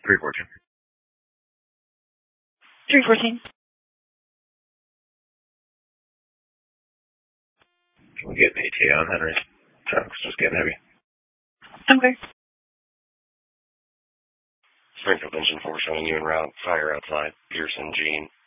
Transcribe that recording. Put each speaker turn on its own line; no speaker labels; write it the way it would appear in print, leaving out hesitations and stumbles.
314.
314.
Can we get an ETA on Henry? Traffic's just getting heavy.
Okay.
Springfield Engine 4 showing you en route. Fire outside. Pearson, Gene.